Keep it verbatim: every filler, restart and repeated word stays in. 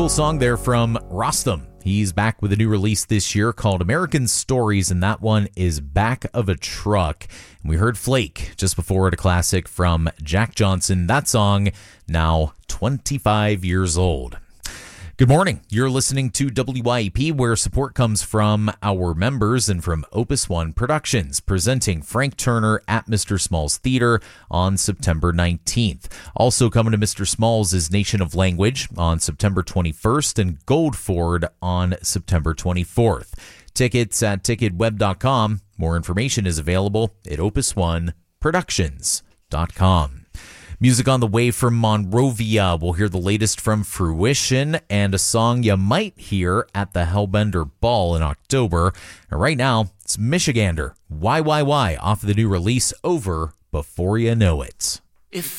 Cool song there from Rostam. He's back with a new release this year called American Stories, and that one is Back of a Truck. And we heard Flake just before it, a classic from Jack Johnson. That song now twenty-five years old. Good morning. You're listening to W Y E P, where support comes from our members and from Opus One Productions, presenting Frank Turner at Mister Smalls Theater on September nineteenth. Also coming to Mister Smalls is Nation of Language on September twenty-first and Goldford on September twenty-fourth. Tickets at ticket web dot com. More information is available at opus one productions dot com. Music on the way from Monrovia. We'll hear the latest from Fruition and a song you might hear at the Hellbender Ball in October. And right now, it's Michigander, Y Y Y, off the new release, Over Before You Know It. If